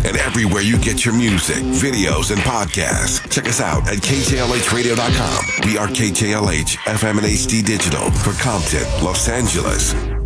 and everywhere you get your music, videos, and podcasts. Check us out at KJLHradio.com. We are KJLH FM and HD Digital for Compton, Los Angeles.